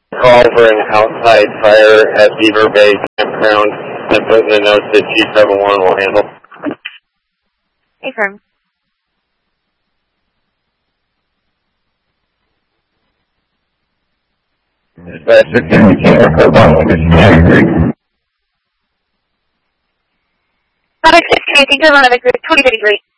Call for an outside fire at Beaver Bay Campground and put in the notes that Chief 71 will handle. Affirm. Dispatcher, can you check our code 1? Product 6, I think I'm on the group 2033.